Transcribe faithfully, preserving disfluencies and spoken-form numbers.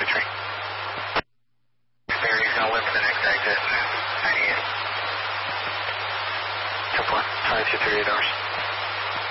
three. There, he's going to limp the next exit, ninety-eight. Two point five two three eight hours.